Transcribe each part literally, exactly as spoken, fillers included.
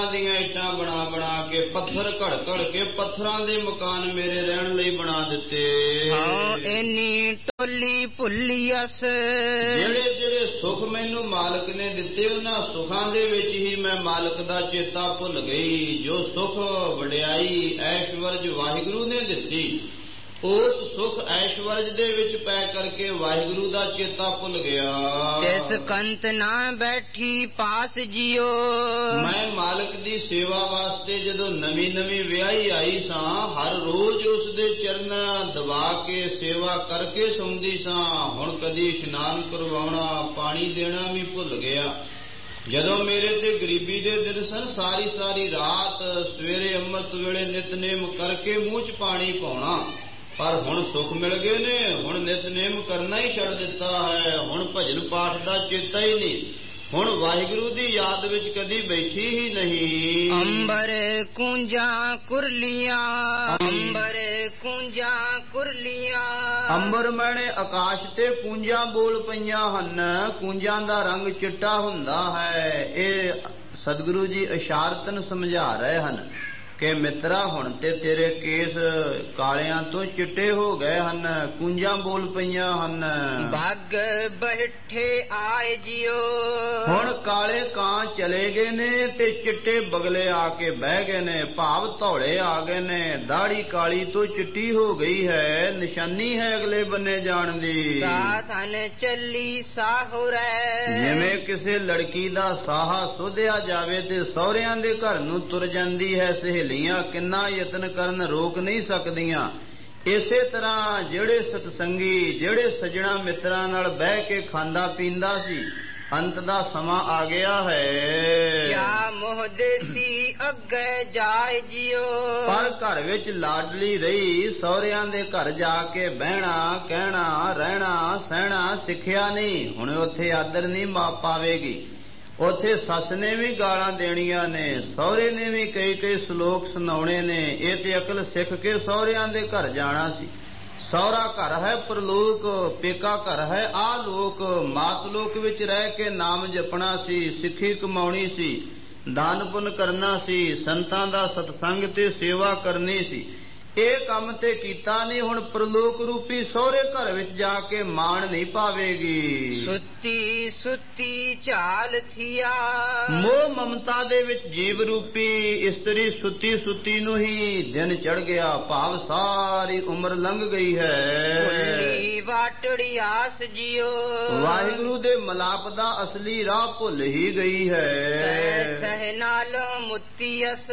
ਦੀਆਂ ਇੱਟਾਂ ਬਣਾ ਬਣਾ ਕੇ ਪੱਥਰ ਘੜ ਘੜ ਕੇ ਪੱਥਰਾਂ ਦੇ ਮਕਾਨ ਮੇਰੇ ਰਹਿਣ ਲਈ ਬਣਾ ਦਿੱਤੇ। ਹਾਂ ਇੰਨੀ ਟੋਲੀ ਭੁੱਲੀਅਸ, ਜਿਹੜੇ ਜਿਹੜੇ ਸੁੱਖ ਮੈਨੂੰ ਮਾਲਕ ਨੇ ਦਿੱਤੇ ਉਹਨਾਂ ਸੁੱਖਾਂ ਦੇ ਵਿੱਚ ਹੀ ਮੈਂ ਮਾਲਕ ਦਾ ਚੇਤਾ ਭੁੱਲ ਗਈ। ਜੋ ਸੁੱਖ ਵਡਿਆਈ ਐਸ਼ਵਰਜ ਵਾਹਿਗੁਰੂ ਨੇ ਦਿੱਤੀ, ਉਸ ਸੁਖ ਐਸ਼ਵਰਜ ਦੇ ਵਿੱਚ ਪੈ ਕਰਕੇ ਵਾਹਿਗੁਰੂ ਦਾ ਚੇਤਾ ਭੁੱਲ ਗਿਆ। ਤਿਸ ਕੰਤ ਨਾ ਬੈਠੀ ਪਾਸ ਜਿਓ, ਮੈਂ ਮਾਲਕ ਦੀ ਸੇਵਾ ਵਾਸਤੇ ਜਦੋਂ ਨਵੀਂ ਨਵੀਂ ਵਿਆਹੀ ਆਈ ਸਾਂ, ਹਰ ਰੋਜ਼ ਉਸ ਦੇ ਚਰਨ ਦਬਾ ਕੇ ਸੇਵਾ ਕਰਕੇ ਸੌਂਦੀ ਸਾਂ। ਹੁਣ ਕਦੀ ਇਸ਼ਨਾਨ ਕਰਵਾਉਣਾ, ਪਾਣੀ ਦੇਣਾ ਵੀ ਭੁੱਲ ਗਿਆ। ਜਦੋਂ ਮੇਰੇ ਤੇ ਗਰੀਬੀ ਦੇ ਦਿਨ ਸਨ, ਸਾਰੀ ਸਾਰੀ ਰਾਤ ਸਵੇਰੇ ਅੰਮ੍ਰਿਤ ਵੇਲੇ ਨਿਤਨੇਮ ਕਰਕੇ ਮੂੰਹ 'ਚ ਪਾਣੀ ਪਾਉਣਾ। ਪਰ ਹੁਣ ਸੁੱਖ ਮਿਲ ਗਏ ਨੇ, ਹੁਣ ਨਿਤਨੇਮ ਕਰਨਾ ਹੀ ਛੱਡ ਦਿੱਤਾ ਹੈ। ਹੁਣ ਭਜਨ ਪਾਠ ਦਾ ਚੇਤਾ ਹੀ ਨਹੀਂ, ਹੁਣ ਵਾਹਿਗੁਰੂ ਦੀ ਯਾਦ ਵਿੱਚ ਕਦੀ ਬੈਠੀ ਹੀ ਨਹੀਂ। ਅੰਬਰ ਕੂੰਜਾਂ ਕੁਰਲੀਆਂ, ਅੰਬਰ ਕੂੰਜਾਂ ਕੁਰਲੀਆਂ, ਅੰਬਰ ਮੈਣੇ ਆਕਾਸ਼ ਤੇ ਕੂੰਜਾਂ ਬੋਲ ਪਈਆਂ ਹਨ। ਕੂੰਜਾਂ ਦਾ ਰੰਗ ਚਿੱਟਾ ਹੁੰਦਾ ਹੈ। ਇਹ ਸਤਿਗੁਰੂ ਜੀ ਇਸ਼ਾਰਤਨ ਸਮਝਾ ਰਹੇ ਹਨ ਕਿ ਮਿੱਤਰਾ ਹੁਣ ਤੇ ਤੇਰੇ ਕੇਸ ਕਾਲਿਆਂ ਤੋਂ ਚਿੱਟੇ ਹੋ ਗਏ ਹਨ, ਕੂੰਜਾਂ ਬੋਲ ਪਈਆਂ ਹਨ। ਬੱਗ ਬੈਠੇ ਆਏ ਜਿਓ, ਹੁਣ ਕਾਲੇ ਕਾਂ ਚਲੇ ਗਏ ਨੇ ਤੇ ਚਿੱਟੇ ਬਗਲੇ ਆ ਕੇ ਬਹਿ ਗਏ ਨੇ। ਭਾਵ ਧੌਲੇ ਆ ਗਏ ਨੇ। ਦਾੜੀ ਕਾਲੀ ਤੋਂ ਚਿੱਟੀ ਹੋ ਗਈ ਹੈ, ਨਿਸ਼ਾਨੀ ਹੈ ਅਗਲੇ ਬੰਨੇ ਜਾਣ ਦੀ। ਸਾਥਨ ਚੱਲੀ ਸਾਹੁਰੈ, ਜਿਵੇਂ ਕਿਸੇ ਲੜਕੀ ਦਾ ਸਾਹਾ ਸੋਧਿਆ ਜਾਵੇ ਤੇ ਸਹੁਰਿਆਂ ਦੇ ਘਰ ਨੂੰ ਤੁਰ ਜਾਂਦੀ ਹੈ। ਸਹੇਲੀਆਂ ਕਿੰਨਾ ਯਤਨ ਕਰਨ, ਰੋਕ ਨਹੀਂ ਸਕਦੀਆਂ। ਇਸੇ ਤਰ੍ਹਾਂ ਜਿਹੜੇ ਸਤਸੰਗੀ, ਜਿਹੜੇ ਸੱਜਣਾ ਮਿੱਤਰਾਂ ਨਾਲ ਬਹਿ ਕੇ ਖਾਂਦਾ ਪੀਂਦਾ ਸੀ, ਅੰਤ ਦਾ ਸਮਾਂ ਆ ਗਿਆ ਹੈ। ਕਿਆ ਮੁਹਦੇਸੀ ਅੱਗੇ ਜਾਏ ਜਿਓ, ਪਰ ਘਰ ਵਿੱਚ ਲਾਡਲੀ ਰਹੀ, ਸਹੁਰਿਆਂ ਦੇ ਘਰ ਜਾ ਕੇ ਬਹਿਣਾ, ਕਹਿਣਾ, ਰਹਿਣਾ, ਸਹਿਣਾ ਸਿੱਖਿਆ ਨਹੀਂ। ਹੁਣ ਉੱਥੇ ਆਦਰ ਨਹੀਂ ਮਾਪ ਪਾਵੇਗੀ। ਉੱਥੇ ਸੱਸ ਨੇ ਵੀ ਗਾਲਾਂ ਦੇਣੀਆਂ ਨੇ, ਸਹੁਰੇ ਨੇ ਵੀ ਕਈ ਕਈ ਸ਼ਲੋਕ ਸੁਣਾਉਣੇ ਨੇ। ਇਹ ਤੇ ਅਕਲ ਸਿੱਖ ਕੇ ਸਹੁਰਿਆਂ ਦੇ ਘਰ ਜਾਣਾ ਸੀ। ਸਹੁਰਾ ਘਰ ਹੈ ਪਰਲੋਕ, ਪੇਕਾ ਘਰ ਹੈ ਆਲੋਕ। ਮਾਤ ਲੋਕ ਵਿੱਚ ਰਹਿ ਕੇ ਨਾਮ ਜਪਣਾ ਸੀ, ਸਿੱਖੀ ਕਮਾਉਣੀ ਸੀ, ਦਾਨ ਪੁੰਨ ਕਰਨਾ ਸੀ, ਸੰਤਾਂ ਦਾ ਸਤਸੰਗ ਤੇ ਸੇਵਾ ਕਰਨੀ ਸੀ। ਇਹ ਕੰਮ ਤੇ ਕੀਤਾ ਨਹੀਂ। ਹੁਣ ਪ੍ਰਲੋਕ ਰੂਪੀ ਸਹੁਰੇ ਘਰ ਵਿੱਚ ਜਾ ਕੇ ਮਾਣ ਨਹੀਂ ਪਾਵੇਗੀ। ਸੁੱਤੀ ਸੁੱਤੀ ਝਾਲ ਥੀਆ, ਮੋਹ ਮਮਤਾ ਦੇ ਵਿੱਚ ਜੀਵ ਰੂਪੀ ਇਸਤਰੀ ਸੁੱਤੀ ਸੁੱਤੀ ਨੂੰ ਹੀ ਦਿਨ ਚੜ ਗਿਆ। ਭਾਵ ਸਾਰੀ ਉਮਰ ਲੰਘ ਗਈ ਹੈ। ਭੁੱਲੀ ਵਾਟੜੀ ਆਸ ਜਿਓ, ਵਾਹਿਗੁਰੂ ਦੇ ਮਲਾਪ ਦਾ ਅਸਲੀ ਰਾਹ ਭੁੱਲ ਹੀ ਗਈ ਹੈ। ਸਹਿ ਨਾਲ ਮੁੱਤੀਅਸ,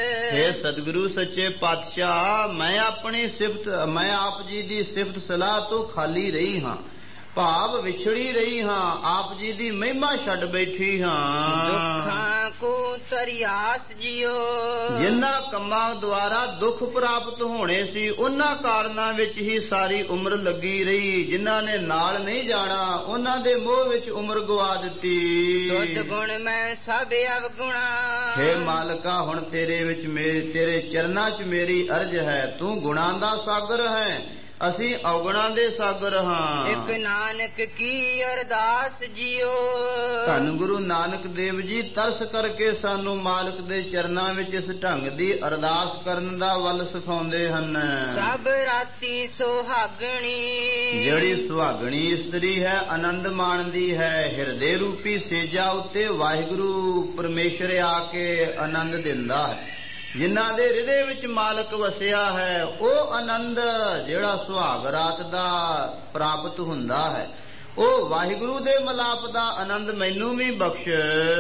ਹੇ ਸਤਿਗੁਰੂ ਸੱਚੇ ਪਾਤਸ਼ਾਹ, ਮੈਂ ਆਪਣੀ ਸਿਫਤ, ਮੈਂ ਆਪ ਜੀ ਦੀ ਸਿਫਤ ਸਲਾਹ ਤੋਂ ਖਾਲੀ ਰਹੀ ਹਾਂ। ਭਾਵ ਵਿਛੜੀ ਰਹੀ ਹਾਂ। ਆਪ ਜੀ ਦੀ ਮਹਿਮਾ ਛੱਡ ਬੈਠੀ ਹਾਂ। ਦੁੱਖਾਂ ਕੋ ਤਰਿਆਸ ਜਿਓ, ਜਿਨ੍ਹਾਂ ਕੰਮਾਂ ਦੁਆਰਾ ਦੁੱਖ ਪ੍ਰਾਪਤ ਹੋਣੇ ਸੀ, ਉਹਨਾਂ ਕਾਰਨਾਂ ਵਿੱਚ ਹੀ ਸਾਰੀ ਉਮਰ ਲੱਗੀ ਰਹੀ। ਜਿਨ੍ਹਾਂ ਨੇ ਨਾਲ ਨਹੀਂ ਜਾਣਾ, ਉਹਨਾਂ ਦੇ ਮੋਹ ਵਿੱਚ ਉਮਰ ਗਵਾ ਦਿੱਤੀ। ਸੁਧ ਗੁਣ ਮੈਂ ਸਭ ਅਵਗੁਣਾ, ਹੇ ਮਾਲਕਾ, ਹੁਣ ਤੇਰੇ ਵਿੱਚ ਮੇਰੇ ਤੇਰੇ ਚਰਨਾਂ 'ਚ ਮੇਰੀ ਅਰਜ਼ ਹੈ। ਤੂੰ ਗੁਣਾਂ ਦਾ ਸਾਗਰ ਹੈ, ਅਸੀਂ ਔਗਣਾਂ ਦੇ ਸਾਗਰ ਹਾਂ। ਇੱਕ ਨਾਨਕ ਕੀ ਅਰਦਾਸ ਜਿਓ, ਧੰਨ ਗੁਰੂ ਨਾਨਕ ਦੇਵ ਜੀ ਤਰਸ ਕਰਕੇ ਸਾਨੂੰ ਮਾਲਕ ਦੇ ਚਰਨਾਂ ਵਿੱਚ ਇਸ ਢੰਗ ਦੀ ਅਰਦਾਸ ਕਰਨ ਦਾ ਵੱਲ ਸਿਖਾਉਂਦੇ ਹਨ। ਸਭ ਰਾਤੀ ਸੁਹਾਗਣੀ, ਜਿਹੜੀ ਸੁਹਾਗਣੀ ਇਸਤਰੀ ਹੈ ਆਨੰਦ ਮਾਣਦੀ ਹੈ। ਹਿਰਦੇ ਰੂਪੀ ਸੇਜਾ ਉੱਤੇ ਵਾਹਿਗੁਰੂ ਪਰਮੇਸ਼ਰ ਆ ਕੇ ਆਨੰਦ ਦਿੰਦਾ ਹੈ। ਜਿਨ੍ਹਾਂ ਦੇ ਹਿਰਦੇ ਵਿੱਚ ਮਾਲਕ ਵਸਿਆ ਹੈ, ਉਹ ਆਨੰਦ ਜਿਹੜਾ ਸੁਹਾਗ ਰਾਤ ਦਾ ਪ੍ਰਾਪਤ ਹੁੰਦਾ ਹੈ, ਉਹ ਵਾਹਿਗੁਰੂ ਦੇ ਮਲਾਪ ਦਾ ਆਨੰਦ ਮੈਨੂੰ ਵੀ ਬਖਸ਼।